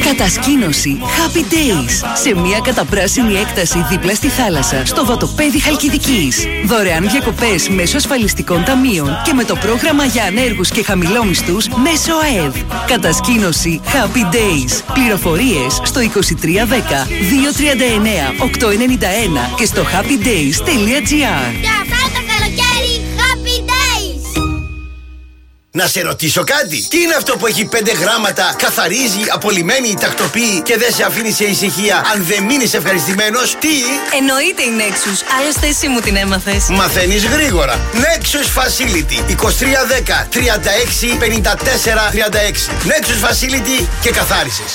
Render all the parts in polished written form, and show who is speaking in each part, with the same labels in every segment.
Speaker 1: Κατασκήνωση Happy Days. Σε μια καταπράσινη έκταση δίπλα στη θάλασσα, στο βατοπέδι Χαλκιδικής. Δωρεάν διακοπές μέσω ασφαλιστικών ταμείων και με το πρόγραμμα για ανέργους και χαμηλόμισθους μέσω ΑΕΔ. Κατασκήνωση Happy Days. Πληροφορίες στο 2310 239 891 και στο happydays.gr.
Speaker 2: Για αυτό το καλοκαίρι Happy Days.
Speaker 3: Να σε ρωτήσω κάτι. Τι είναι αυτό που έχει 5 γράμματα, καθαρίζει, απολυμμένει, τακτοποιεί και δεν σε αφήνει σε ησυχία αν δεν μείνεις ευχαριστημένος? Τι?
Speaker 4: Εννοείται η Nexus. Άλλωστε εσύ μου την έμαθες.
Speaker 3: Μαθαίνεις γρήγορα. Nexus Facility 2310 36 54 36. Nexus Facility και καθάρισες.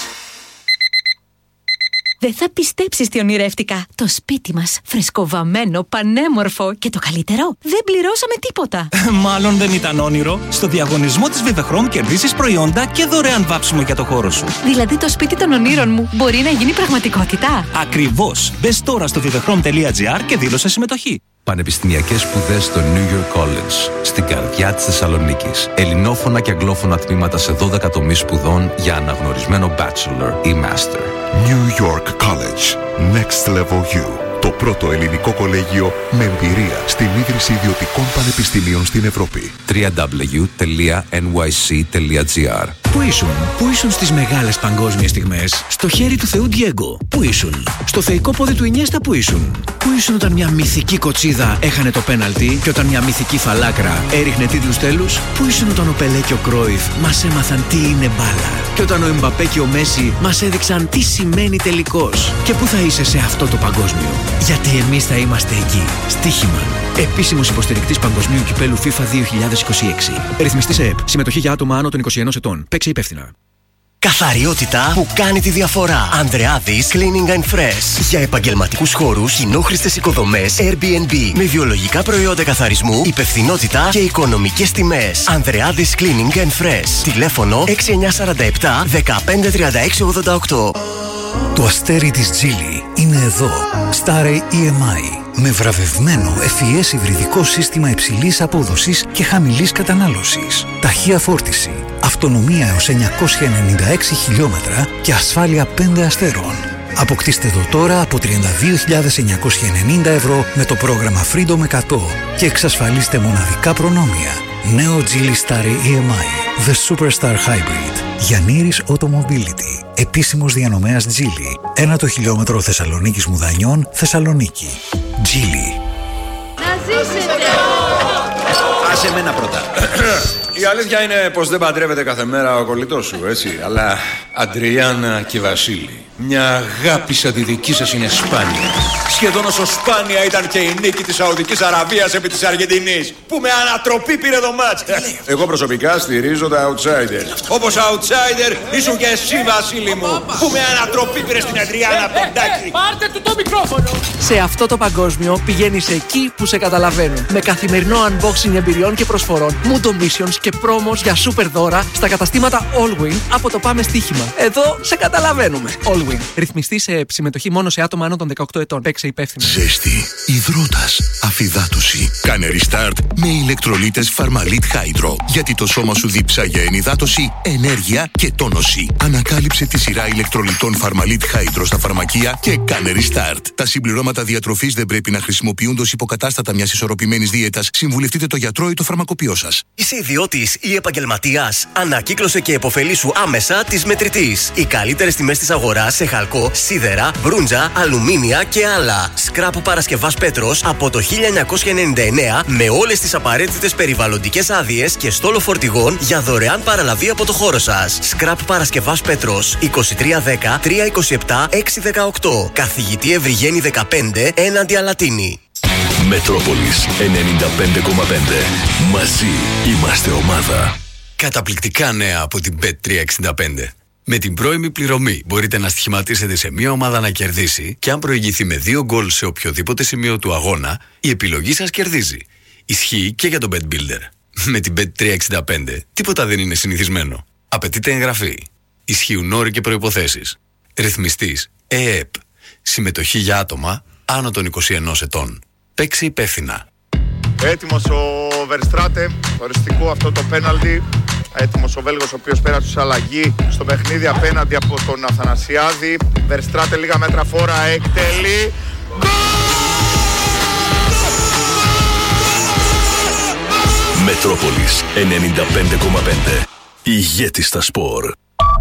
Speaker 5: Δεν θα πιστέψεις τι ονειρεύτηκα. Το σπίτι μας, φρεσκοβαμμένο, πανέμορφο και το καλύτερο, δεν πληρώσαμε τίποτα.
Speaker 6: Μάλλον δεν ήταν όνειρο. Στο διαγωνισμό της Vivechrom κερδίσεις προϊόντα και δωρεάν βάψιμο για το χώρο σου.
Speaker 5: Δηλαδή το σπίτι των ονείρων μου μπορεί να γίνει πραγματικότητα.
Speaker 6: Ακριβώς. Μπες τώρα στο vivechrom.gr και δήλωσε συμμετοχή.
Speaker 7: Πανεπιστημιακές σπουδές στο New York College, στην καρδιά της Θεσσαλονίκης. Ελληνόφωνα και αγγλόφωνα τμήματα σε 12 τομείς σπουδών για αναγνωρισμένο bachelor ή master.
Speaker 8: New York College. Next Level You. Το πρώτο ελληνικό κολέγιο με εμπειρία στην ίδρυση ιδιωτικών πανεπιστημίων στην Ευρώπη.
Speaker 7: www.nyc.gr.
Speaker 9: Πού ήσουν στις μεγάλες παγκόσμιες στιγμές? Στο χέρι του Θεού Ντιέγκο. Πού ήσουν? Στο θεϊκό πόδι του Ινιέστα. Πού ήσουν? Πού ήσουν όταν μια μυθική κοτσίδα έχανε το πέναλτι και όταν μια μυθική φαλάκρα έριχνε τίτλους τέλους? Πού ήσουν όταν ο Πελέ και ο Κρόιφ μας έμαθαν τι είναι μπάλα και όταν ο Εμπαπέ και ο Μέση μας έδειξαν τι σημαίνει τελικός? Και πού θα είσαι σε αυτό το παγκόσμιο? Γιατί εμείς θα είμαστε εκεί. Στοίχημα. Επίσημος υποστηρικτής Παγκοσμίου Κυπέλου FIFA 2026. Ρυθμιστής ΕΕΠ. Συμμετοχή για άτομα άνω των 21 ετών. Παίξε υπεύθυνα.
Speaker 10: Καθαριότητα που κάνει τη διαφορά. Ανδρεάδης Cleaning and Fresh. Για επαγγελματικούς χώρους, κοινόχρηστες οικοδομές, Airbnb. Με βιολογικά προϊόντα καθαρισμού, υπευθυνότητα και οικονομικές τιμές. Ανδρεάδης Cleaning and Fresh. Τηλέφωνο 6947 1536 88.
Speaker 11: Το αστέρι της Geely είναι εδώ. Starry EMI. Με βραβευμένο FES υβριδικό σύστημα υψηλής απόδοσης και χαμηλής κατανάλωσης. Ταχεία φόρτιση, αυτονομία έως 996 χιλιόμετρα και ασφάλεια 5 αστέρων. Αποκτήστε το τώρα από 32.990 ευρώ με το πρόγραμμα Freedom 100 και εξασφαλίστε μοναδικά προνόμια. Νέο Geely Starry EMI. The Superstar Hybrid. Γιαννήρης Automobility. Επίσημος διανομέας Geely. 1 χιλιόμετρο Θεσσαλονίκης Μουδανιών, Θεσσαλονίκη. Geely.
Speaker 2: Να ζήσετε!
Speaker 12: Άσε εμένα πρώτα. Η αλήθεια είναι πως δεν παντρεύεται κάθε μέρα ο κολλητός σου, έτσι. Αλλά Αντριάννα και Βασίλη, μια αγάπη σαν τη δική σας είναι σπάνια. Σχεδόν όσο σπάνια ήταν και η νίκη της Σαουδικής Αραβίας επί της Αργεντινής, που με ανατροπή πήρε το μάτς. Εγώ προσωπικά στηρίζω τα outsider. Όπως outsider ήσουν και εσύ, Βασίλη μου, που με ανατροπή πήρε στην Αντριάννα Ποντάκη.
Speaker 13: Πάρτε του το μικρόφωνο! Σε αυτό το παγκόσμιο πηγαίνεις εκεί που σε καταλαβαίνουν. Με καθημερινό unboxing εμπειριών και προσφορών, Mundo Missions και πρόμος για super δώρα στα καταστήματα Allwin από το Πάμε Στοίχημα. Εδώ σε καταλαβαίνουμε. Allwin. Ρυθμιστή σε συμμετοχή μόνο σε άτομα άνω των 18 ετών. Παίξε υπεύθυνα.
Speaker 8: Ζέστη, υδρότας, αφυδάτωση. Κάνε restart με ηλεκτρολίτες Pharmalit Hydro. Γιατί το σώμα σου δίψα για ενυδάτωση, ενέργεια και τόνωση. Ανακάλυψε τη σειρά ηλεκτρολιτών Pharmalit Hydro στα φαρμακεία και κάνε restart. Τα συμπληρώματα διατροφής δεν πρέπει να χρησιμοποιούνται ως υποκατάστατα μιας ισορροπημένης δίαιτας. Συμβουλευτείτε το γιατρό ή το φαρμακοποιό σας.
Speaker 10: Είσαι ιδιώτης ή επαγγελματίας? Ανακύκλωσε και επωφελήσου άμεσα της Μετρητής. Οι καλύτερες τιμές της αγοράς σε χαλκό, σίδερα, μπρούντζα, αλουμίνια και άλλα. Σκράπ Παρασκευάς Πέτρος από το 1999 με όλες τις απαραίτητες περιβαλλοντικές άδειες και στόλο φορτηγών για δωρεάν παραλαβή από το χώρο σας. Σκράπ Παρασκευάς Πέτρος 2310 327 618. Καθηγητή Ευρυγένη 15 έναντι Αλατίνη.
Speaker 8: Μετρόπολης 95,5. Μαζί είμαστε ομάδα.
Speaker 14: Καταπληκτικά νέα από την Bet365. Με την πρώιμη πληρωμή μπορείτε να στοιχηματίσετε σε μία ομάδα να κερδίσει και αν προηγηθεί με 2 γκολ σε οποιοδήποτε σημείο του αγώνα, η επιλογή σας κερδίζει. Ισχύει και για τον Bet Builder. Με την Bet365 τίποτα δεν είναι συνηθισμένο. Απαιτείται εγγραφή. Ισχύουν όροι και προϋποθέσεις. Ρυθμιστής ΕΕΠ. Συμμετοχή για άτομα άνω των 21 ετών. Παίξε υπεύθυνα.
Speaker 15: Έτοιμος ο Verstraeten, οριστικό αυτό το πέναλτι. έτοιμος ο Βέλγος, ο οποίος πέρασε σε αλλαγή στο παιχνίδι απέναντι από τον Αθανασιάδη. Βερστράτε λίγα μέτρα φόρα, εκτελεί.
Speaker 16: Μετρόπολης 95,5. Ηγέτη στα σπορ.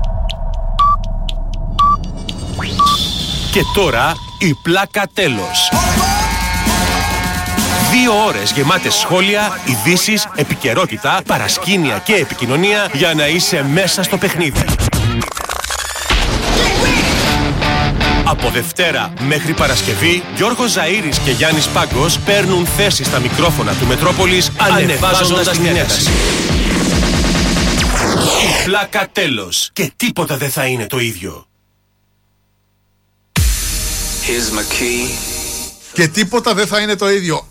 Speaker 17: Και τώρα η πλάκα τέλος. 2 ώρες γεμάτες σχόλια, ειδήσεις, επικαιρότητα, παρασκήνια και επικοινωνία για να είσαι μέσα στο παιχνίδι. Από Δευτέρα μέχρι Παρασκευή, Γιώργος Ζαΐρης και Γιάννης Πάγκος παίρνουν θέση στα μικρόφωνα του Μετρόπολης ανεβάζοντας την ένταση. Η πλάκα τέλος. Και τίποτα δεν θα είναι το ίδιο.
Speaker 18: Και τίποτα δεν θα είναι το ίδιο.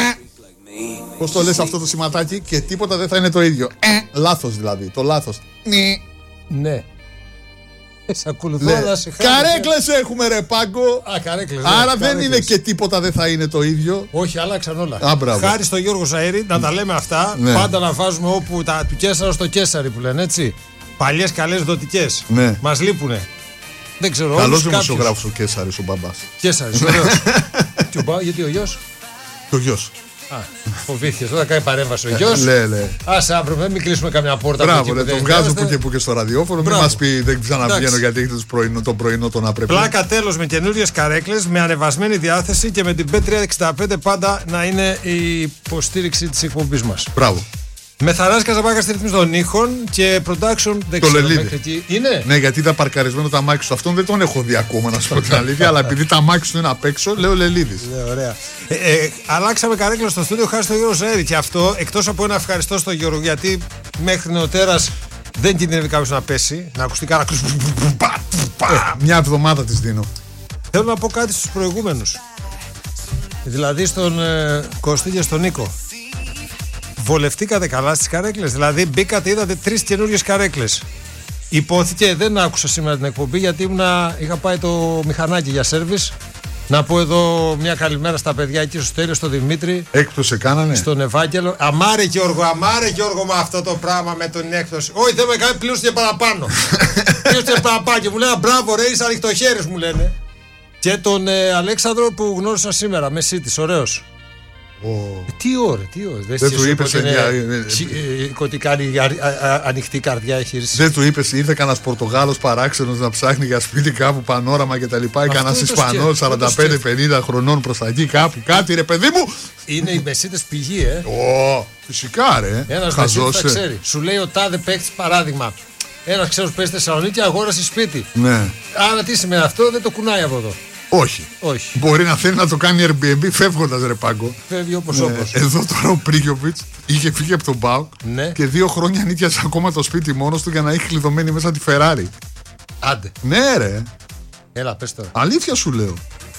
Speaker 18: Πώς το λες αυτό το σηματάκι? Και τίποτα δεν θα είναι το ίδιο. Λάθος δηλαδή. Το λάθος.
Speaker 19: Ναι. Σε ακολουθώ, αλλά σε χάρη.
Speaker 18: Καρέκλες έχουμε, ρε Πάγκο.
Speaker 19: Καρέκλες.
Speaker 18: Άρα δεν είναι και τίποτα δεν θα είναι το ίδιο.
Speaker 19: Όχι, αλλάξαν όλα.
Speaker 18: Χάρη
Speaker 19: στο Γιώργο Ζαΐρη, να τα λέμε αυτά. Ναι. Πάντα να βάζουμε όπου του Κέσσαρα στο Κέσσαρι που λένε, έτσι. Παλιές καλές δοτικές.
Speaker 18: Ναι.
Speaker 19: Μας λείπουνε. Δεν ξέρω.
Speaker 18: Καλός δημοσιογράφος ο Κέσσαρης, ο μπαμπάς.
Speaker 19: Κέσσαρης, ωραίος. Γιατί ο γιος?
Speaker 18: Και ο γιος.
Speaker 19: Φοβήθηκες, όταν κάνει παρέμβαση ο γιος.
Speaker 18: Ναι.
Speaker 19: Άσε αύριο, μην κλείσουμε καμιά πόρτα.
Speaker 18: Μπράβο, τον βγάζω που και που και στο ραδιόφωνο. Μην μας πει δεν ξαναβγαίνω γιατί έχετε το πρωινό τον απρεπή.
Speaker 19: Πλάκα τέλος με καινούριες καρέκλες, με ανεβασμένη διάθεση και με την B365 πάντα να είναι η υποστήριξη της εκπομπής μας.
Speaker 18: Μπράβο.
Speaker 19: Με Θανάση Καζαμπάκα στη ρύθμιση των ήχων και production δεν
Speaker 18: το
Speaker 19: ξέρω
Speaker 18: μέχρι
Speaker 19: εκεί. Είναι.
Speaker 18: Ναι, γιατί ήταν παρκαρισμένο τα μάξι του. Αυτόν δεν τον έχω δει ακόμα, να σου πω την αλήθεια. Αλλά επειδή τα μάξι του είναι απ' έξω, λέω Λελίδης.
Speaker 19: Ναι, ωραία. Αλλάξαμε καρέκλα στο στούντιο χάρη στο Γιώργο Ζαΐρη. Και αυτό εκτός από ένα ευχαριστώ στο Γιώργο, γιατί μέχρι νεοτέρας δεν κινδυνεύει κάποιος να πέσει, να ακουστεί κάνα
Speaker 18: μια εβδομάδα της δίνω.
Speaker 19: Θέλω να πω κάτι στους προηγούμενους. Δηλαδή στον Κωστή και στον Νίκο. Βολευτήκατε καλά στις καρέκλες? Δηλαδή μπήκατε, είδατε 3 καινούριες καρέκλες. Υπόθηκε, δεν άκουσα σήμερα την εκπομπή γιατί είχα πάει το μηχανάκι για σέρβις. Να πω εδώ μια καλημέρα στα παιδιά εκεί στο Στέλιο, στο Δημήτρη.
Speaker 18: Έκπτωση κάνανε.
Speaker 19: Στον Ευάγγελο. Αμάρε Γιώργο με αυτό το πράγμα με τον έκπτωση. Όχι, δεν με κάνει πλήρως και παραπάνω. Πλήρως και παραπάνω. Και μου λένε μπράβο, ρε, είσαι ανοιχτοχέρης, μου λένε. Και τον Αλέξανδρο που γνώρισα σήμερα, Μεσίτης, ωραίος. Τι ώρα.
Speaker 18: Δεν του είπες
Speaker 19: ότι κάνει ανοιχτή καρδιά εγχείρηση.
Speaker 18: Δεν του είπες, ήρθε κανένας Πορτογάλος παράξενος να ψάχνει για σπίτι κάπου πανόραμα και τα λοιπά. Ή κανένας Ισπανός 45-50 χρονών προς τα εκεί κάπου. Κάτι ρε παιδί μου.
Speaker 19: Είναι οι Μεσίτες πηγή,
Speaker 18: φυσικά ρε.
Speaker 19: Ένας Μεσίτης θα ξέρει. Σου λέει ο τάδε παίκτης, παράδειγμα. Ένας ξέρος παίζει στη Θεσσαλονίκη, αγόρασε σπίτι.
Speaker 18: Ναι.
Speaker 19: Άρα τι σημαίνει αυτό, δεν το κουνάει από εδώ.
Speaker 18: Όχι. Μπορεί να θέλει να το κάνει Airbnb φεύγοντας, ρε Πάγκο.
Speaker 19: Φεύγει όπως.
Speaker 18: Εδώ τώρα ο Πρίγιοβιτς είχε φύγει από τον ΠΑΟΚ και 2 χρόνια νίκιασε ακόμα το σπίτι μόνος του για να έχει κλειδωμένη μέσα τη Ferrari.
Speaker 19: Άντε.
Speaker 18: Ναι, ρε.
Speaker 19: Έλα, πες τώρα.
Speaker 18: Αλήθεια σου λέω.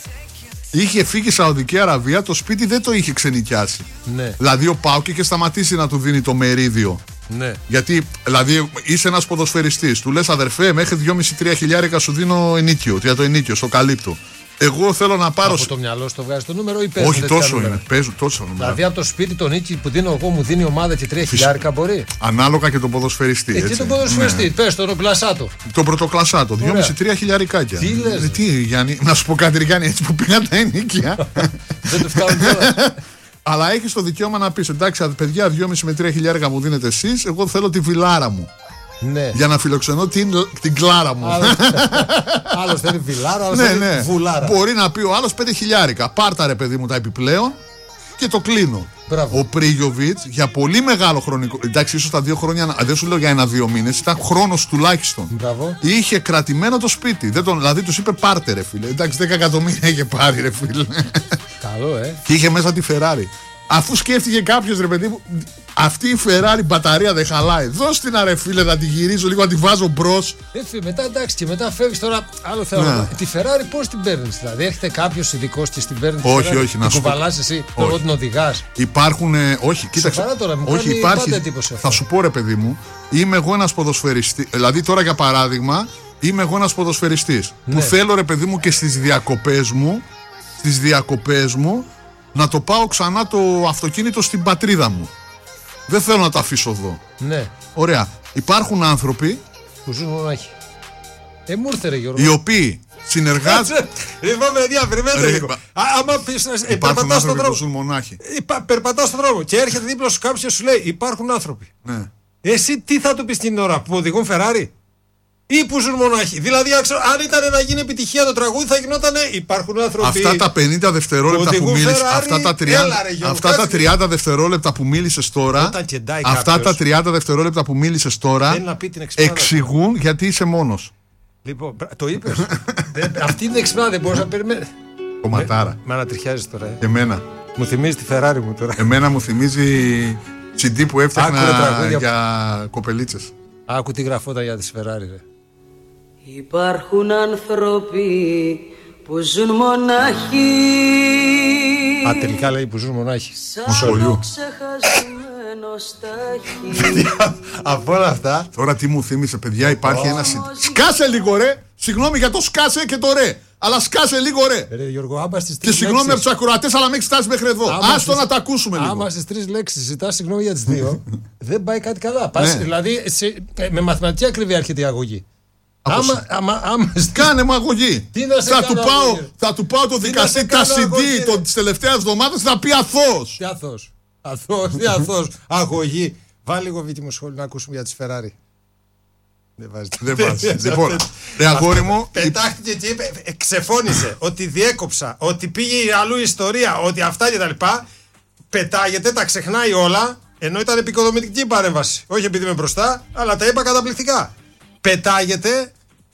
Speaker 18: Είχε φύγει Σαουδική Αραβία, το σπίτι δεν το είχε ξενοικιάσει.
Speaker 19: Ναι.
Speaker 18: Δηλαδή ο ΠΑΟΚ είχε σταματήσει να του δίνει το μερίδιο.
Speaker 19: Ναι.
Speaker 18: Γιατί, δηλαδή, είσαι ένας ποδοσφαιριστής. Του λες αδερφέ, μέχρι 2,5-3 χιλιάρικα σου δίνω ενίκιο. Για το ενίκιο, στο καλύπτω. Εγώ θέλω να πάρω.
Speaker 19: Από το μυαλό σου το βγάζει το νούμερο ή παίζουν?
Speaker 18: Όχι, τόσο είναι. Παίζουν τόσο νούμερο.
Speaker 19: Δηλαδή από το σπίτι το νίκη που δίνω εγώ μου δίνει η ομάδα και 3 χιλιάρικα μπορεί.
Speaker 18: Ανάλογα και τον ποδοσφαιριστή.
Speaker 19: Εκεί τον ποδοσφαιριστή. Ναι. Πες τον πρωτοκλασσάτο.
Speaker 18: Τον πρωτοκλασσάτο. 2,5-3 χιλιαρικάκια.
Speaker 19: Τι λες?
Speaker 18: Τι, Γιάννη, να σου πω κάτι, Γιάννη, έτσι που πήγαν τα ενίκια.
Speaker 19: Δεν του φτάνουν τώρα.
Speaker 18: Αλλά έχεις το δικαίωμα να πεις εντάξει, παιδιά, 2,5 με 3 χιλιάρικα μου δίνετε εσείς, εγώ θέλω τη βιλάρα μου.
Speaker 19: Ναι.
Speaker 18: Για να φιλοξενώ την κλάρα μου.
Speaker 19: Άλλος θέλει βιλάρα, άλλος θέλει βουλάρα.
Speaker 18: Μπορεί να πει ο άλλος 5 χιλιάρικα. Πάρτα ρε παιδί μου τα επιπλέον και το κλείνω.
Speaker 19: Μπράβο.
Speaker 18: Ο Πρίγιοβιτς για πολύ μεγάλο χρονικό. Εντάξει, ίσως τα 2 χρόνια, δεν σου λέω για 1-2 μήνες, ήταν χρόνος τουλάχιστον.
Speaker 19: Μπράβο.
Speaker 18: Είχε κρατημένο το σπίτι. Δηλαδή τους είπε πάρτε ρε φίλε. Εντάξει, 10 εκατομμύρια είχε πάρει ρε φίλε.
Speaker 19: Καλό,
Speaker 18: Και είχε μέσα τη Ferrari. Αφού σκέφτηκε κάποιος ρε παιδί μου, αυτή η Ferrari μπαταρία δεν χαλάει. Δώσ' την ρε φίλε να τη γυρίζω λίγο, να τη βάζω μπρος.
Speaker 19: Μετά εντάξει, και μετά φεύγεις τώρα. Άλλο θέλω να πω. Τη Ferrari πώς την παίρνεις? Δηλαδή έρχεται κάποιος ειδικός και την παίρνει?
Speaker 18: Όχι,
Speaker 19: όχι,
Speaker 18: να σου πω.
Speaker 19: Κουβαλάς εσύ, εγώ την οδηγάς?
Speaker 18: Υπάρχουν. Όχι, κοίταξε.
Speaker 19: Τώρα, μου
Speaker 18: όχι, υπάρχει. Θα σου πω ρε παιδί μου, είμαι εγώ ένας ποδοσφαιριστής. Δηλαδή τώρα για παράδειγμα, είμαι εγώ ένας ποδοσφαιριστής. Που θέλω ρε παιδί μου και στις διακοπές μου να το πάω ξανά το αυτοκίνητο στην πατρίδα μου. Δεν θέλω να το αφήσω εδώ.
Speaker 19: Ναι.
Speaker 18: Ωραία. Υπάρχουν άνθρωποι
Speaker 19: που ζουν μονάχοι. Μου ήρθε ρε Γιώργο.
Speaker 18: Οι οποίοι συνεργάζονται.
Speaker 19: Λοιπόν, παιδιά, περιμένετε λίγο. Άμα πεις, περπατάς στον δρόμο.
Speaker 18: Ζουν μονάχοι.
Speaker 19: Περπατάς στον δρόμο και έρχεται δίπλα σου κάποιος και σου λέει υπάρχουν άνθρωποι.
Speaker 18: Ναι.
Speaker 19: Εσύ τι θα του πεις την ώρα που οδηγούν Φεράρι ή που ζουν μονάχοι? Δηλαδή, αν ήταν να γίνει επιτυχία το τραγούδι, θα γινόταν υπάρχουν άνθρωποι.
Speaker 18: Αυτά τα 50 δευτερόλεπτα που μίλησες, αυτά τα 30 δευτερόλεπτα που μίλησες τώρα, αυτά τα 30 δευτερόλεπτα που μίλησες τώρα εξηγούν γιατί είσαι μόνος.
Speaker 19: Λοιπόν, το είπες. Αυτή είναι εξυπνάδα, δεν μπορείς να περιμένεις.
Speaker 18: Κομματάρα.
Speaker 19: Με ανατριχιάζεις τώρα.
Speaker 18: Και εμένα.
Speaker 19: Μου θυμίζει τη Φεράρι μου τώρα.
Speaker 18: Εμένα μου θυμίζει CD που έφτιαχνα για κοπελίτσες.
Speaker 19: Άκου τι γραφόταν για τις Φεράρι, ρε.
Speaker 20: Υπάρχουν άνθρωποι που ζουν μονάχοι.
Speaker 19: Τελικά λέει που ζουν μονάχοι.
Speaker 18: Μοσχολιού.
Speaker 19: Από όλα αυτά.
Speaker 18: Τώρα τι μου θύμισε, παιδιά, υπάρχει ένα. Σκάσε λίγο ρε! Συγγνώμη για το σκάσε και το ρε! Αλλά σκάσε λίγο ρε! Και συγγνώμη από τους ακροατές, αλλά με έχεις φτάσει μέχρι εδώ. Άστο να τα ακούσουμε λίγο.
Speaker 19: Άμα στις 3 λέξεις ζητάς συγγνώμη για τις 2, δεν πάει κάτι καλά. Δηλαδή με μαθηματική ακρίβεια έρχεται η αγωγή.
Speaker 18: Κάνε μου αγωγή. Θα του πάω το δικαστή τα CD της τελευταίας εβδομάδας, θα πει αθώος.
Speaker 19: Τι αθώος. Αγωγή. Βάλει λίγο βίντεο σχόλιο να ακούσουμε για τις Φεράρι.
Speaker 18: Δεν βάζει. Λοιπόν, αγόρι μου.
Speaker 19: Πετάχτηκε και είπε, ξεφώνησε ότι διέκοψα, ότι πήγε αλλού η ιστορία, ότι αυτά και τα λοιπά. Πετάγεται, τα ξεχνάει όλα, ενώ ήταν επικοδομητική παρέμβαση. Όχι επειδή είμαι μπροστά, αλλά τα είπα καταπληκτικά. Πετάγεται,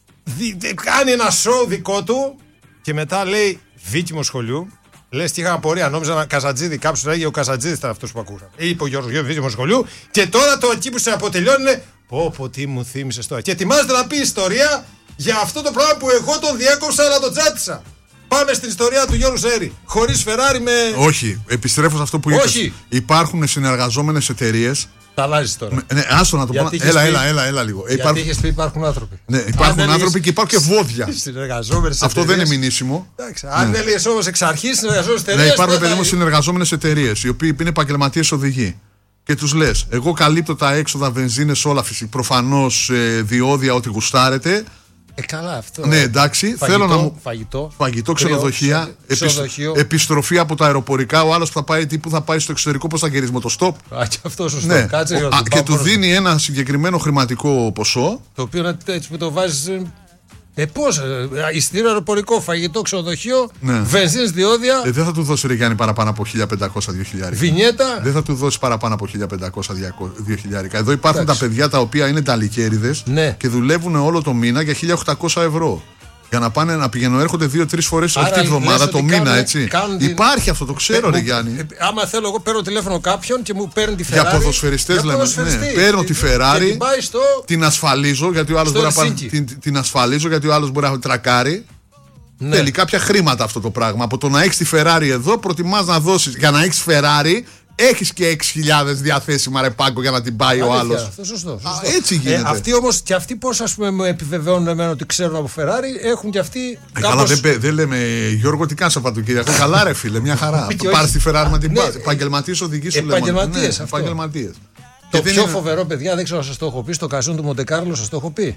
Speaker 19: κάνει ένα show δικό του και μετά λέει βίκυμο σχολείου. Λες και είχα απορία, νόμιζα ένα Καζατζίδη, κάποιος λέγει ο Καζατζίδης ήταν αυτός που ακούσαμε. Είπε ο Γιώργος βίκυμο σχολείου και τώρα το εκεί που σε αποτελειώνει είναι πω τι μου θύμισες τώρα. Και ετοιμάζεται να πει ιστορία για αυτό το πράγμα που εγώ τον διέκοψα αλλά τον τσάτισα. Πάμε στην ιστορία του Γιώργου Ζαΐρη. Χωρίς Φεράρι με.
Speaker 18: Όχι, επιστρέφω σε αυτό που είπες.
Speaker 19: Όχι.
Speaker 18: Υπάρχουν συνεργαζόμενες εταιρείες.
Speaker 19: Τα αλλάζεις τώρα.
Speaker 18: Ναι, άστο να το πω. Έλα λίγο.
Speaker 19: Γιατί είχες πει υπάρχουν άνθρωποι.
Speaker 18: Ναι, υπάρχουν άνθρωποι και υπάρχουν και βόδια.
Speaker 19: Συνεργαζόμενες
Speaker 18: αυτό δεν είναι μηνύσιμο.
Speaker 19: Αν έλεγες όμως εξ αρχής συνεργαζόμενες εταιρείες.
Speaker 18: Ναι, υπάρχουν παιδί μου συνεργαζόμενες εταιρείες οι οποίοι είναι επαγγελματίες οδηγοί. Και τους λες, εγώ καλύπτω τα έξοδα, βενζίνες, όλα φυσικά. Προφανώς διόδια, ό,τι γουστάρετε.
Speaker 19: Καλά, αυτό.
Speaker 18: Ναι, εντάξει.
Speaker 19: Φαγητό,
Speaker 18: θέλω να μου.
Speaker 19: Φαγητό,
Speaker 18: ξενοδοχεία. Επιστροφή από τα αεροπορικά. Ο άλλος που θα πάει, που θα πάει στο εξωτερικό, πώς θα γυρίσει με το στόπ.
Speaker 19: Και αυτό σωστό.
Speaker 18: Ναι.
Speaker 19: Κάτσε,
Speaker 18: και του δίνει ένα συγκεκριμένο χρηματικό ποσό.
Speaker 19: Το οποίο έτσι που το βάζεις. Πώς, εισιτήριο αεροπορικό, φαγητό, ξενοδοχείο, βενζίνες, διόδια.
Speaker 18: Δεν θα του δώσει ρε Γιάννη παραπάνω από 1.500-2.000.
Speaker 19: Βινιέτα.
Speaker 18: Δεν θα του δώσει παραπάνω από 1.500-2.000. Εδώ υπάρχουν τα παιδιά τα οποία είναι ταλικέριδες και δουλεύουν όλο το μήνα για 1.800 ευρώ. Για να πάνε να πηγαίνουν, έρχονται 2-3 φορές αυτή τη βδομάδα το μήνα, έτσι. Υπάρχει αυτό, το ξέρω, ρε Γιάννη.
Speaker 19: Άμα θέλω, εγώ παίρνω τηλέφωνο κάποιον και μου παίρνει τη Φεράρι.
Speaker 18: Για ποδοσφαιριστές λέμε. Παίρνω τη Φεράρι, την ασφαλίζω γιατί ο άλλος μπορεί να τρακάρει. Θέλει κάποια χρήματα αυτό το πράγμα. Από το να έχεις τη Φεράρι εδώ, προτιμάς να δώσεις. Για να έχεις Φεράρι, έχεις και 6.000 διαθέσιμα ρε Πάγκο για να την πάει ο άλλος.
Speaker 19: Αυτό σωστό.
Speaker 18: Έτσι γίνεται.
Speaker 19: Αυτοί όμως και αυτοί πώς ας πούμε μου επιβεβαιώνουν εμένα ότι ξέρουν από Φεράρι, έχουν και αυτοί.
Speaker 18: Καλά, δεν λέμε Γιώργο, τι κάνεις Σαββατοκύριακο. Καλά, ρε φίλε, μια χαρά. Πάρεις τη Φεράρι να την πας. Επαγγελματίες οδηγείς σου λέμε. Επαγγελματίες.
Speaker 19: Το πιο φοβερό, παιδιά, δεν ξέρω αν σας το έχω πει, στο καζίνο του Μοντεκάρλο σας το έχω πει.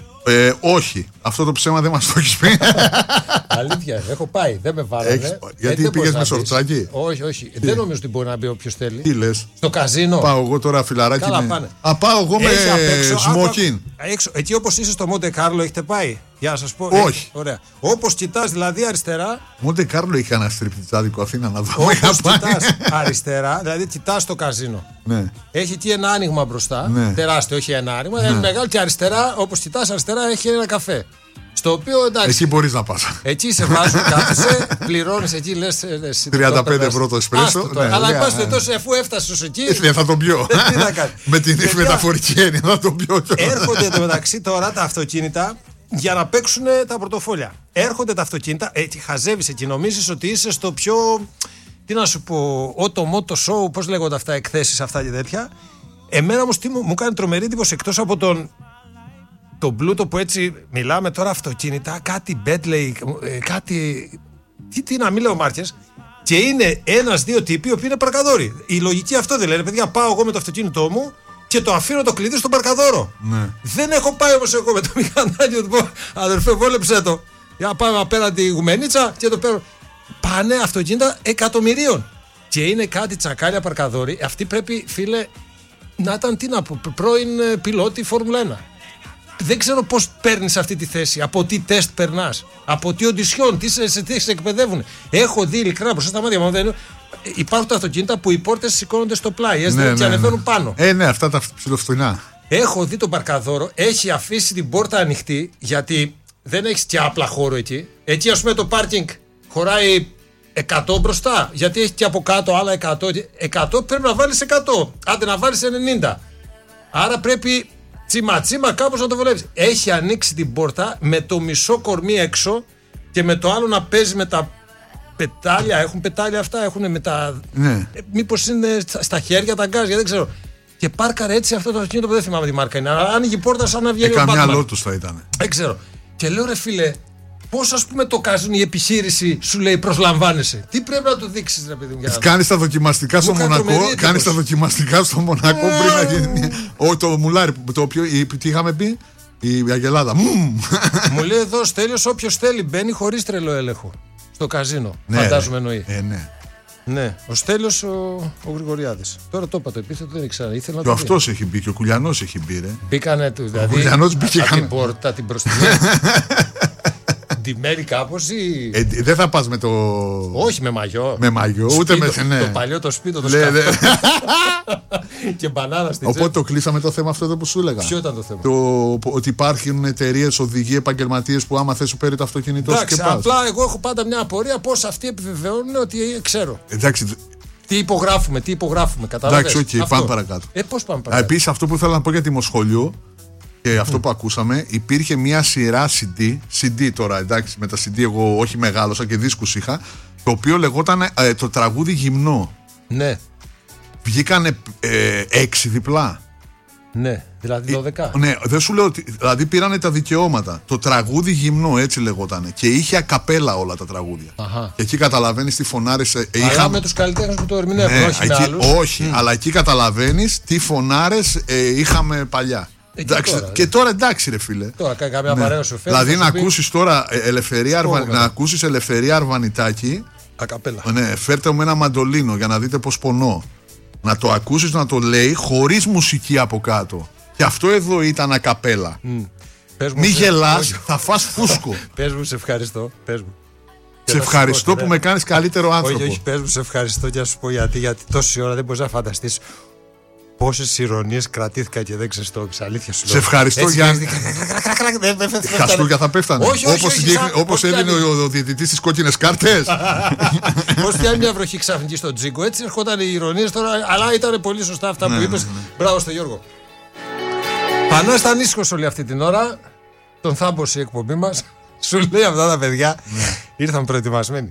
Speaker 18: Όχι, αυτό το ψέμα δεν μας το έχεις πει.
Speaker 19: Αλήθεια, έχω πάει, δεν με βάλανε.
Speaker 18: Γιατί πήγες με σορτσάκι?
Speaker 19: Όχι. Δεν νομίζω ότι μπορεί να μπει όποιος θέλει.
Speaker 18: Τι λες?
Speaker 19: Στο καζίνο.
Speaker 18: Πάω εγώ τώρα φιλαράκι.
Speaker 19: Καλά, πάνε.
Speaker 18: Πάω εγώ με σμόκιν.
Speaker 19: Εκεί όπως είσαι στο Μοντε Κάρλο έχετε πάει? Για να σας πω.
Speaker 18: Όχι.
Speaker 19: Ωραία. Όπως κοιτάς δηλαδή αριστερά.
Speaker 18: Μοντε Κάρλο είχε ένα στριπτιτσάδικο Αθήνα να δω.
Speaker 19: Όπως κοιτάς αριστερά, δηλαδή κοιτάς το καζίνο.
Speaker 18: Ναι.
Speaker 19: Έχει εκεί ένα άνοιγμα μπροστά.
Speaker 18: Ναι.
Speaker 19: Τεράστιο, όχι ένα άνοιγμα. Είναι μεγάλο και αριστερά, όπως κοιτάς αριστερά, έχει ένα καφέ. Στο οποίο εντάξει.
Speaker 18: Εκεί μπορείς να πας.
Speaker 19: Εκεί σε βάζουν, κάθεσαι, πληρώνεις εκεί, λες.
Speaker 18: 35 ευρώ το εσπρέσο.
Speaker 19: Αλλά εν πάση περιπτώσει, αφού έφτασες εκεί.
Speaker 18: Θα τον πιω. Με την μεταφορική έννοια θα τον πιω.
Speaker 19: Έρχονται εντωμεταξύ τώρα τα αυτοκίνητα για να παίξουν τα πορτοφόλια. Έρχονται τα αυτοκίνητα, χαζεύεις εκεί, νομίζεις ότι είσαι στο πιο. Τι να σου πω, ότο show, πώς λέγονται αυτά, εκθέσεις αυτά και τέτοια. Εμένα όμως μου κάνει τρομερή εντύπωση εκτός από τον πλούτο που έτσι μιλάμε τώρα αυτοκίνητα, κάτι Bentley, κάτι. Τι να μην λέω μάρκες. Και είναι ένας-δύο τύποι οι οποίοι είναι παρκαδόροι. Η λογική αυτό δεν λένε, παιδιά, πάω εγώ με το αυτοκίνητό μου και το αφήνω το κλειδί στον παρκαδόρο.
Speaker 18: Ναι.
Speaker 19: Δεν έχω πάει όμως εγώ με το μηχανάκι του πω, αδερφέ, βόλεψε το. Για να πάμε απέναντι η γουμενίτσα και το παίρνω. Πάνε αυτοκίνητα εκατομμυρίων. Και είναι κάτι τσακάλια παρκαδόροι. Αυτοί πρέπει, φίλε, να ήταν τι να πω, πρώην πιλότη Φόρμουλα 1. Δεν ξέρω πώς παίρνεις αυτή τη θέση, από τι τεστ περνάς, από τι οντισιόν, τι σε εκπαιδεύουν. Έχω δει ειλικρινά μπροστά στα μάτια μου. Υπάρχουν τα αυτοκίνητα που οι πόρτες σηκώνονται στο πλάι, και ανεβαίνουν πάνω.
Speaker 18: Ναι, αυτά τα ψιλοφθηνά.
Speaker 19: Έχω δει τον παρκαδόρο, έχει αφήσει την πόρτα ανοιχτή, γιατί δεν έχει και απλά χώρο εκεί. Εκεί, ας πούμε, το πάρκινγκ χωράει 100 μπροστά, γιατί έχει και από κάτω άλλα 100. 100 πρέπει να βάλεις 100, άντε να βάλεις 90. Άρα πρέπει τσίμα κάπως να το βολεύεις. Έχει ανοίξει την πόρτα με το μισό κορμί έξω και με το άλλο να παίζει με τα πετάλια. Έχουν πετάλια αυτά, έχουν με τα.
Speaker 18: Ναι.
Speaker 19: Μήπως είναι στα χέρια τα γκάζια, δεν ξέρω. Και πάρκαρε έτσι αυτό το αυτοκίνητο που δεν θυμάμαι τι μάρκα είναι. Αλλά άνοιγε η πόρτα σαν να βγαίνει ο Batman.
Speaker 18: Καμιά Lotus θα ήταν.
Speaker 19: Δεν ξέρω. Και λέω, ρε φίλε, πώς, ας πούμε, το καζίνο, η επιχείρηση σου λέει προσλαμβάνεσαι. Τι πρέπει να του δείξεις, ρε παιδί μου.
Speaker 18: Κάνεις τα δοκιμαστικά στο Μονακό. Κάνεις τα δοκιμαστικά στο Μονακό πριν να γίνει. Το μουλάρι, το οποίο. Τι είχαμε πει, η Αγελάδα.
Speaker 19: Μου λέει εδώ, Στέλιος, όποιος θέλει μπαίνει χωρίς τρελό έλεγχο. Στο καζίνο. Ναι, φαντάζομαι εννοεί.
Speaker 18: Ναι.
Speaker 19: Ναι, ο Στέλιος ο Γρηγοριάδης. Τώρα το είπα το επίθετο, δεν ήξερα. Ήθελα να
Speaker 18: και αυτός έχει μπει και ο Κουλιανός έχει μπει, ρε.
Speaker 19: Μπήκανε του, δηλαδή.
Speaker 18: Ο Κουλιανός μπήκε
Speaker 19: από την πόρτα, την μπροστινή. Ντυμένη κάπως ή.
Speaker 18: Δεν θα πας με το.
Speaker 19: Όχι με μαγιό.
Speaker 18: Με μαγιό, ούτε με. Ναι.
Speaker 19: Το παλιό το σπίτι, το σκάφο. Και μπανάνα στην τσέπη.
Speaker 18: Οπότε το κλείσαμε το θέμα αυτό εδώ που σου έλεγα.
Speaker 19: Ποιο ήταν το θέμα?
Speaker 18: Ότι υπάρχουν εταιρείες, οδηγοί, επαγγελματίες που άμα θες σου παίρνει το αυτοκίνητό σου και πας.
Speaker 19: Απλά εγώ έχω πάντα μια απορία πώς αυτοί επιβεβαιώνουν ότι ξέρω.
Speaker 18: Εντάξει.
Speaker 19: Τι υπογράφουμε, καταλαβαίνεις.
Speaker 18: Εντάξει, οκ, πάμε παρακάτω.
Speaker 19: Πώς πάμε παρακάτω.
Speaker 18: Επίσης, αυτό που ήθελα να πω για τη Μοσχολιού και αυτό που ακούσαμε, υπήρχε μια σειρά CD τώρα, εντάξει, με τα CD εγώ όχι μεγάλωσα και δίσκους είχα, το οποίο λεγόταν το τραγούδι Γυμνό.
Speaker 19: Ναι.
Speaker 18: Βγήκανε 6 διπλά.
Speaker 19: Ναι, δηλαδή 12.
Speaker 18: Ναι, δεν σου λέω ότι. Δηλαδή πήρανε τα δικαιώματα. Το τραγούδι Γυμνό, έτσι λεγότανε. Και είχε ακαπέλα όλα τα τραγούδια.
Speaker 19: Αχα.
Speaker 18: Και εκεί καταλαβαίνεις τι φωνάρες.
Speaker 19: Αλλά με τους καλλιτέχνες που το ερμηνεύουν, όχι εκεί, με άλλους.
Speaker 18: Όχι, αλλά εκεί καταλαβαίνεις τι φωνάρες είχαμε παλιά. Και τώρα εντάξει, ρε φίλε.
Speaker 19: Τώρα καμιά παρέα σου φέρνει.
Speaker 18: Δηλαδή να ακούσεις τώρα Ελευθερία Αρβανιτάκη.
Speaker 19: Ακαπέλα.
Speaker 18: Ναι, φέρτε μου ένα μαντολίνο για να δείτε πως πονώ. Να το ακούσεις να το λέει χωρίς μουσική από κάτω. Και αυτό εδώ ήταν ακαπέλα. Μη γελάς, θα φας φούσκο.
Speaker 19: Πες μου, σε ευχαριστώ. Πες μου.
Speaker 18: Σε ευχαριστώ που με κάνεις καλύτερο άνθρωπο.
Speaker 19: Όχι, πες μου, σε ευχαριστώ και να σου πω γιατί τόση ώρα δεν μπορείς να φανταστείς πόσες ηρωνίες κρατήθηκα και δεν ξεστόχισα. Αλήθεια σου λέω.
Speaker 18: Σε ευχαριστώ, Γιάννη. Χαστούκια θα πέφτανε. Όπως έδινε ο διαιτητής στις κόκκινες κάρτες.
Speaker 19: Πώς πιάνει μια βροχή ξαφνική στο Τζίγκο. Έτσι ερχόταν οι ηρωνίες τώρα, αλλά ήταν πολύ σωστά αυτά που είπες. Μπράβο στο Γιώργο. Πανάς ήταν ήσυχος όλη αυτή την ώρα. Τον θάμπωσε η εκπομπή μας. Σου λέει αυτά τα παιδιά ήρθαν προετοιμασμένοι.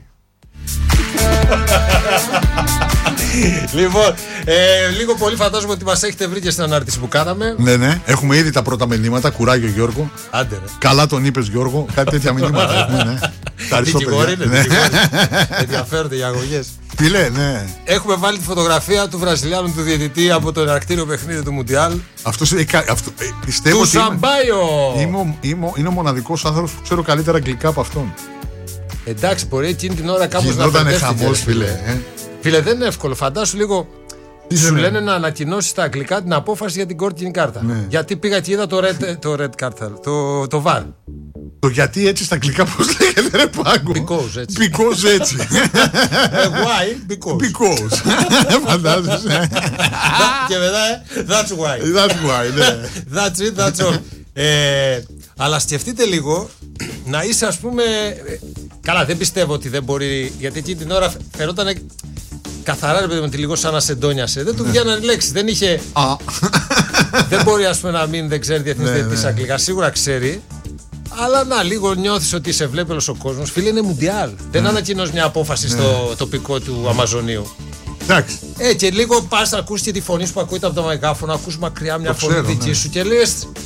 Speaker 19: Λοιπόν, λίγο πολύ φαντάζομαι ότι μας έχετε βρει και στην ανάρτηση που κάναμε.
Speaker 18: Ναι, έχουμε ήδη τα πρώτα μηνύματα. Κουράγιο, Γιώργο.
Speaker 19: Άντε, ρε.
Speaker 18: Καλά τον είπες, Γιώργο. Κάτι τέτοια μηνύματα έχουμε, ναι.
Speaker 19: Δικηγόροι είναι. Ενδιαφέρονται οι αγωγές.
Speaker 18: Τι λέει, ναι.
Speaker 19: Έχουμε βάλει τη φωτογραφία του Βραζιλιάνου του διαιτητή από το εναρκτήριο παιχνίδι του Μουντιάλ.
Speaker 18: Πιστεύω
Speaker 19: του Σαμπάιο.
Speaker 18: Είναι ο μοναδικός άνθρωπος που ξέρω καλύτερα αγγλικά από αυτόν.
Speaker 19: Εντάξει, μπορεί εκείνη την ώρα κάπως να
Speaker 18: φανταστείς. Χαμός, φίλε.
Speaker 19: Φίλε, δεν είναι εύκολο. Φαντάσου λίγο. Σου λένε να ανακοινώσει στα αγγλικά την απόφαση για την κόκκινη κάρτα. Ναι. Γιατί πήγα και είδα το red card, το VAR.
Speaker 18: Το γιατί έτσι στα αγγλικά πώς λέγεται, ρε Πάγκο.
Speaker 19: Because έτσι.
Speaker 18: Because έτσι.
Speaker 19: Why?
Speaker 18: Because. Φαντάζεσαι.
Speaker 19: Και μετά, that's why.
Speaker 18: That's why, ναι.
Speaker 19: That's it, that's all. Αλλά σκεφτείτε λίγο να είσαι, ας πούμε. Καλά, δεν πιστεύω ότι δεν μπορεί. Γιατί εκεί την ώρα φερόταν καθαρά, ρε παιδί μου, λίγο σαν να σε ντόνιασε. Δεν του βγαίνανε λέξεις. Δεν είχε. Δεν μπορεί, ας πούμε, να μην δεν ξέρει διεθνής διαιτητής αγγλικά. Σίγουρα ξέρει. Αλλά να, λίγο νιώθεις ότι σε βλέπει όλος ο κόσμος. Φίλε, είναι Μουντιάλ. Δεν ανακοινώσει μια απόφαση στο τοπικό του Αμαζονίου.
Speaker 18: Εντάξει.
Speaker 19: Και λίγο πας να ακούσεις και τη φωνή σου που ακούγεται από το μεγάφωνο, να ακούς μακριά μια φωνή δική σου και λες.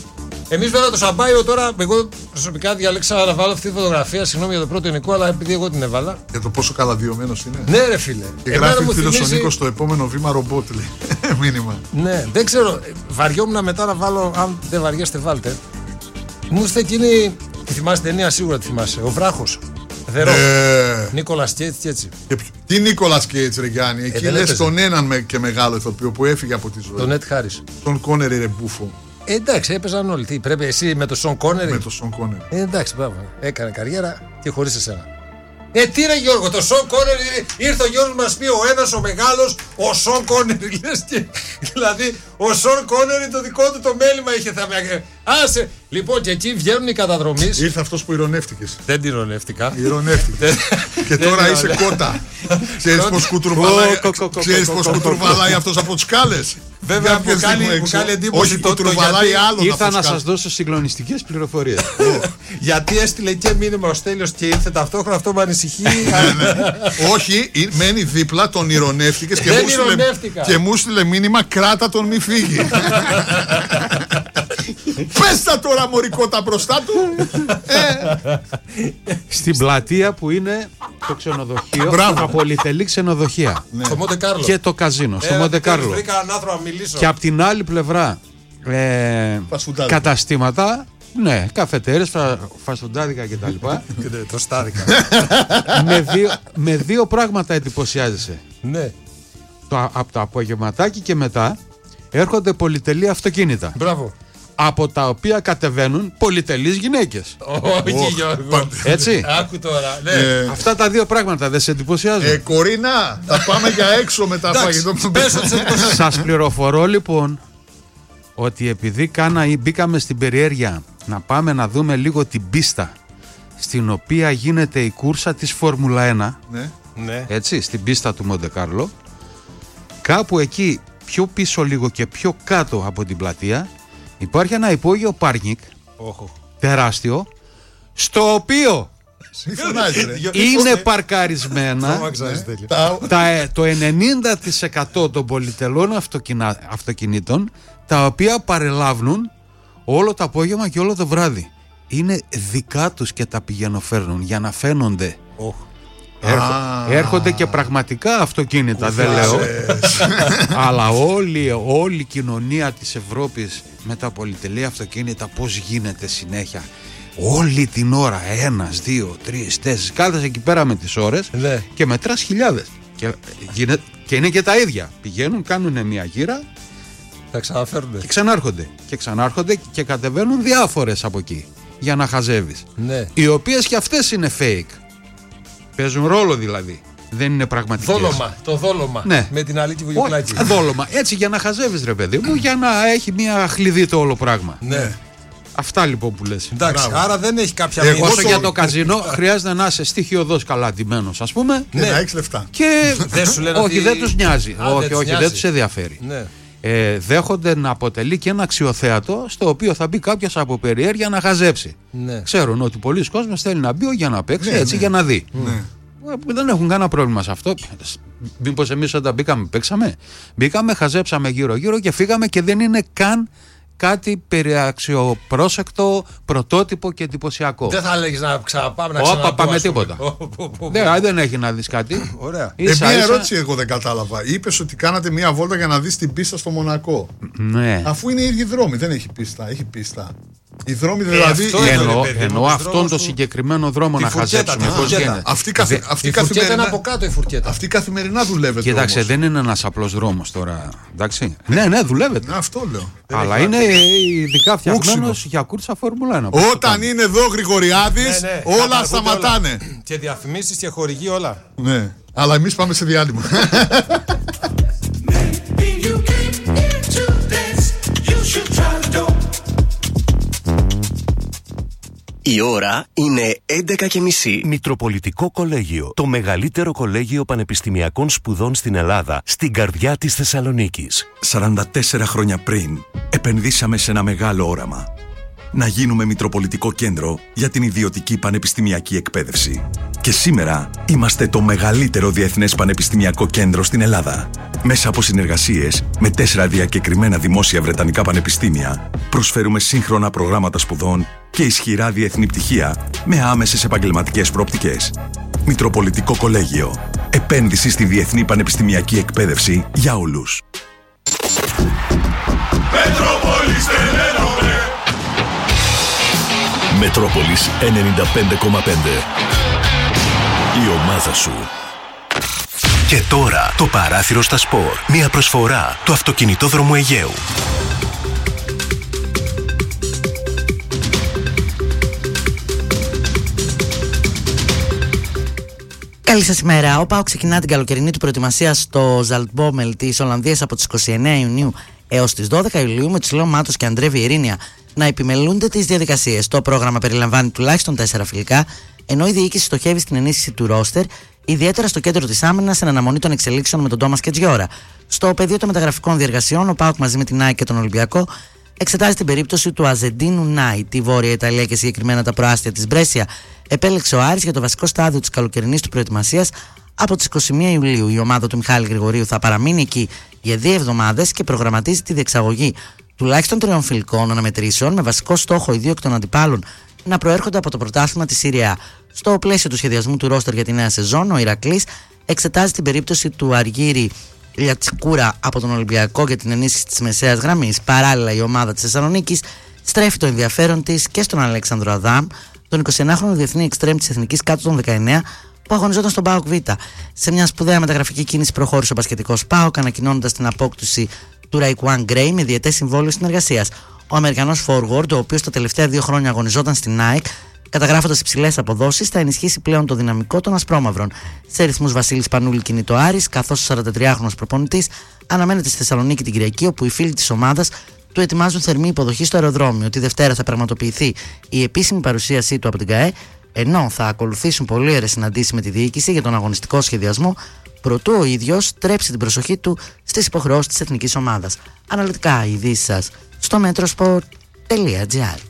Speaker 19: Εμείς βέβαια το Σαμπάιο τώρα, εγώ προσωπικά διάλεξα να βάλω αυτή τη φωτογραφία. Συγγνώμη για το πρώτο εικόνα, αλλά επειδή εγώ την έβαλα.
Speaker 18: Για το πόσο καλαδιωμένος είναι.
Speaker 19: Ναι, ρε φίλε.
Speaker 18: Και γράφει φίλος ο Νίκος στο επόμενο βήμα ρομπότ, λέει. Μήνυμα.
Speaker 19: Ναι, δεν ξέρω. Βαριόμουν μετά να βάλω. Αν δεν βαριέστε, βάλτε. Μου ήρθε εκείνη. Τη θυμάσαι την ταινία, σίγουρα τη θυμάσαι. Ο Βράχος. Δερό. Νίκολας Κέιτς και έτσι.
Speaker 18: Τι Νίκολας Κέιτς, ρε Γιάννη. Εκεί λες τον έναν και μεγάλο ηθοποιό που έφυγε από τη ζωή.
Speaker 19: Τον Νέτ Χάρις.
Speaker 18: Τον Κόνερι, ρε μπούφο.
Speaker 19: Εντάξει, έπαιζαν όλοι. Τι πρέπει εσύ με τον Σον Κόνερι.
Speaker 18: Με τον Σον Κόνερι.
Speaker 19: Εντάξει, μπράβο. Έκανε καριέρα και χωρίς εσένα. Τι ρε Γιώργο, το Σον Κόνερι ήρθε ο Γιώργος μας πει ο ένας ο μεγάλος, ο Σον Κόνερι. Λες και, δηλαδή ο Σον Κόνερι το δικό του το μέλημα είχε θα με. Άσε! Λοιπόν, και εκεί βγαίνουν οι καταδρομείς.
Speaker 18: Ήρθε αυτός που ηρωνεύτηκες.
Speaker 19: Δεν την ηρωνεύτηκα.
Speaker 18: Ηρωνεύτηκες. Και τώρα είσαι κότα. Ξέρεις πως κουτρουβαλάει αυτός από τις σκάλες.
Speaker 19: Βέβαια μου κάνει εντύπωση.
Speaker 18: Όχι, κουτρουβαλάει άλλο.
Speaker 21: Ήρθα να σας δώσω συγκλονιστικές πληροφορίες.
Speaker 19: Γιατί έστειλε και μήνυμα ο Στέλιος και ήρθε ταυτόχρονα, αυτό με ανησυχεί.
Speaker 18: Όχι, μένει δίπλα, τον ηρωνεύτηκες και μου στείλε μήνυμα κράτα τον μη φύγει. Πες τα τώρα μωρικότα μπροστά του.
Speaker 21: Στην πλατεία που είναι το ξενοδοχείο, τα πολυτελή ξενοδοχεία.
Speaker 19: Στο Μοντε Κάρλο.
Speaker 21: Και το καζίνο, στο Μοντε Κάρλο. Και απ' την άλλη πλευρά καταστήματα, ναι, καφετέρες, φαστουντάδικα κτλ.
Speaker 19: Το στάδικα.
Speaker 21: Με δύο πράγματα εντυπωσιάζεσαι.
Speaker 19: Ναι.
Speaker 21: Από το απογευματάκι και μετά έρχονται πολυτελή αυτοκίνητα.
Speaker 19: Μπράβο.
Speaker 21: Από τα οποία κατεβαίνουν πολυτελείς γυναίκες.
Speaker 19: Όχι Γιώργο.
Speaker 21: Έτσι.
Speaker 19: Άκου τώρα. Ναι.
Speaker 21: Αυτά τα δύο πράγματα δεν σε εντυπωσιάζουν?
Speaker 18: Κορίνα, θα πάμε για έξω μετά φαγητό.
Speaker 21: Σας πληροφορώ λοιπόν ότι επειδή μπήκαμε στην περιέργεια να πάμε να δούμε λίγο την πίστα στην οποία γίνεται η κούρσα της Φόρμουλα 1,
Speaker 19: ναι.
Speaker 21: Έτσι, στην πίστα του Μοντε Κάρλο, κάπου εκεί πιο πίσω λίγο και πιο κάτω από την πλατεία υπάρχει ένα υπόγειο πάρκινγκ τεράστιο, στο οποίο είναι παρκαρισμένα το 90% των πολυτελών αυτοκινήτων, τα οποία παρελάβουν όλο το απόγευμα και όλο το βράδυ. Είναι δικά τους και τα πηγαίνουν για να φαίνονται. Έρχονται και πραγματικά αυτοκίνητα, δεν λέω. Αλλά όλη η κοινωνία της Ευρώπης με τα πολυτελή αυτοκίνητα, πώς γίνεται συνέχεια. Όλη την ώρα, 1, 2, 3, 4, κάθεσαι εκεί πέρα με τις ώρες και μετράς χιλιάδες. Και είναι και τα ίδια. Πηγαίνουν, κάνουν μια γύρα και ξανάρχονται. Και ξανάρχονται και κατεβαίνουν διάφορες από εκεί για να χαζεύεις. Οι οποίες και αυτές είναι fake. Παίζουν ρόλο δηλαδή. Δεν είναι πραγματικές.
Speaker 19: Το δόλωμα.
Speaker 21: Ναι.
Speaker 19: Με την Αλίκη Βουγιουκλάκη.
Speaker 21: Δόλωμα. Έτσι για να χαζεύεις, ρε παιδί μου, για να έχει μια χλειδί το όλο πράγμα.
Speaker 19: Ναι.
Speaker 21: Αυτά λοιπόν που λες.
Speaker 19: Εντάξει, άρα δεν έχει κάποια
Speaker 21: όσο για το καζίνο χρειάζεται να είσαι στοιχειοδός καλά ντυμένος, ας πούμε.
Speaker 18: Ναι, να έχεις λεφτά.
Speaker 21: Και
Speaker 19: δεν σου λένε
Speaker 21: όχι, δεν τους νοιάζει. Όχι, δεν τους ενδιαφέρει.
Speaker 19: Ναι.
Speaker 21: Δέχονται να αποτελεί και ένα αξιοθέατο στο οποίο θα μπει κάποιος από περιέργεια να χαζέψει.
Speaker 19: Ναι.
Speaker 21: Ξέρουν ότι πολλοί κόσμος θέλει να μπει για να παίξει, έτσι για να δει. Δεν έχουν κανένα πρόβλημα σε αυτό. Μήπως εμείς όταν παίξαμε, χαζέψαμε γύρω-γύρω και φύγαμε και δεν είναι καν κάτι περιαξιοπρόσεκτο, πρωτότυπο και εντυπωσιακό.
Speaker 19: Δεν θα λέγεις να ξαναπάμε να ξαναπούμε.
Speaker 21: Πάμε τίποτα. Δεν έχει να δεις κάτι.
Speaker 19: Ωραία.
Speaker 18: Μια ερώτηση εγώ δεν κατάλαβα. Είπες ότι κάνατε μια βόλτα για να δεις την πίστα στο Μονακό.
Speaker 21: Ναι.
Speaker 18: Αφού είναι οι ίδιοι δρόμοι, δεν έχει πίστα. Έχει πίστα. Οι δρόμοι δηλαδή.
Speaker 21: Εννοώ αυτόν τον συγκεκριμένο δρόμο να χαζέψουμε. Πώς γίνεται.
Speaker 18: Αυτή
Speaker 19: φουρκέτα είναι από κάτω η φουρκέτα.
Speaker 18: Αυτή καθημερινά δουλεύεται.
Speaker 21: Κοίταξε, δεν είναι ένας απλός δρόμος τώρα. Εντάξει. Ναι, δουλεύεται.
Speaker 18: Αυτό λέω.
Speaker 21: Αλλά είναι ειδικά φτιαγμένος για κούρσα Φόρμουλα 1.
Speaker 18: Όταν είναι εδώ Γρηγοριάδης, όλα σταματάνε.
Speaker 19: Και διαφημίσεις και χορηγεί όλα.
Speaker 18: Ναι. Αλλά εμείς πάμε σε διάλειμμα.
Speaker 10: Η ώρα είναι 11:30.
Speaker 17: Μητροπολιτικό Κολέγιο. Το μεγαλύτερο κολέγιο πανεπιστημιακών σπουδών στην Ελλάδα, στην καρδιά της Θεσσαλονίκης.
Speaker 22: 44 χρόνια πριν, επενδύσαμε σε ένα μεγάλο όραμα. Να γίνουμε Μητροπολιτικό Κέντρο για την ιδιωτική πανεπιστημιακή εκπαίδευση. Και σήμερα είμαστε το μεγαλύτερο διεθνές πανεπιστημιακό κέντρο στην Ελλάδα. Μέσα από συνεργασίες με 4 διακεκριμένα δημόσια βρετανικά πανεπιστήμια, προσφέρουμε σύγχρονα προγράμματα σπουδών και ισχυρά διεθνή πτυχία με άμεσες επαγγελματικές προοπτικές. Μητροπολιτικό Κολέγιο. Επένδυση στη διεθνή πανεπιστημιακή εκπαίδευση για όλους.
Speaker 16: Μετρόπολης 95,5. Η ομάδα σου.
Speaker 1: Και τώρα το παράθυρο στα σπορ. Μια προσφορά του αυτοκινητόδρομου Αιγαίου.
Speaker 4: Καλή σας ημέρα. Ο ΠΑΟΚ ξεκινά την καλοκαιρινή του προετοιμασία στο Ζαλτμπόμελ της Ολλανδίας από τις 29 Ιουνίου έως τις 12 Ιουλίου με τους Λέο Μάτος και Αντρέ Βιερίνια να επιμελούνται τις διαδικασίες. Το πρόγραμμα περιλαμβάνει τουλάχιστον 4 φιλικά, ενώ η διοίκηση στοχεύει στην ενίσχυση του ρόστερ, ιδιαίτερα στο κέντρο της άμυνας, εν αναμονή των εξελίξεων με τον Τόμας Κετζιόρα. Στο πεδίο των μεταγραφικών διεργασιών, ο ΠΑΟΚ μαζί με την ΑΕΚ και τον Ολυμπιακό εξετάζει την περίπτωση του Αζεντίνου Νάι, τη Βόρεια Ιταλία και συγκεκριμένα τα προάστια της Μπρέσια. Επέλεξε ο Άρης για το βασικό στάδιο της καλοκαιρινής του προετοιμασίας από τις 21 Ιουλίου. Η ομάδα του Μιχάλη Γρηγορίου θα παραμείνει εκεί για 2 εβδομάδες και προγραμματίζει τη διεξαγωγή τουλάχιστον 3 φιλικών αναμετρήσεων με βασικό στόχο οι 2 εκ των αντιπάλων να προέρχονται από το πρωτάθλημα της Συρία. Στο πλαίσιο του σχεδιασμού του ρόστερ για τη νέα σεζόν, ο Ηρακλής εξετάζει την περίπτωση του Αργύρη Λιατσικούρα από τον Ολυμπιακό για την ενίσχυση της μεσαίας γραμμής. Παράλληλα, η ομάδα της Θεσσαλονίκης στρέφει το ενδιαφέρον της και στον Αλέξανδρο Αδάμ, τον 21χρονο διεθνή εξτρέμ της Εθνικής κάτω των 19, που αγωνιζόταν στον ΠΑΟΚ Β. Σε μια σπουδαία μεταγραφική κίνηση προχώρησε ο μπασκετικός ΠΑΟΚ, ανακοινώνοντας την απόκτηση του Ραϊκουάν Γκρέι με διετές συμβόλαιο συνεργασίας. Ο Αμερικανός forward, ο οποίος τα τελευταία 2 χρόνια αγωνιζόταν στην ΑΕΚ, καταγράφοντας υψηλές αποδόσεις, θα ενισχύσει πλέον το δυναμικό των ασπρόμαυρων. Σε ρυθμούς Βασίλης Πανούλη κινείται ο Άρης, καθώς ο 43χρονος προπονητής αναμένεται στη Θεσσαλονίκη την Κυριακή, όπου οι φίλοι της ομάδας του ετοιμάζουν θερμή υποδοχή στο αεροδρόμιο. Τη Δευτέρα θα πραγματοποιηθεί η επίσημη παρουσίασή του από την ΚΑΕ, ενώ θα ακολουθήσουν πολύ ωραίες συναντήσεις με τη διοίκηση για τον αγωνιστικό σχεδιασμό, προτού ο ίδιος στρέψει την προσοχή του στις υποχρεώσεις της εθνικής ομάδας. Αναλυτικά οι ειδήσεις σας στο metrosport.gr.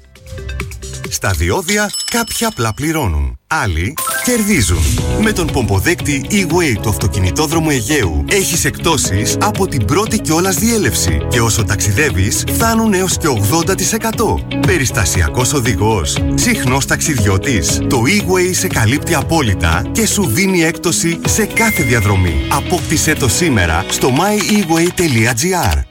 Speaker 1: Στα διόδια κάποιοι απλά πληρώνουν, άλλοι κερδίζουν. Με τον πομποδέκτη E-Way του αυτοκινητόδρομου Αιγαίου έχεις εκπτώσεις από την πρώτη κιόλας διέλευση και όσο ταξιδεύεις φτάνουν έως και 80%. Περιστασιακός οδηγός, συχνός ταξιδιώτης. Το E-Way σε καλύπτει απόλυτα και σου δίνει έκπτωση σε κάθε διαδρομή. Απόκτησέ το σήμερα στο myeWay.gr.